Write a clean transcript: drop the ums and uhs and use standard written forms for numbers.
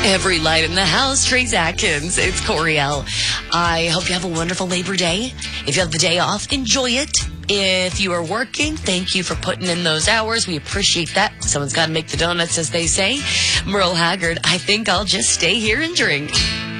Every light in the house, Trace Atkins. It's Coriel. I hope you have a wonderful Labor Day. If you have the day off, enjoy it. If you are working, thank you for putting in those hours. We appreciate that. Someone's got to make the donuts, as they say. Merle Haggard, I think I'll just stay here and drink.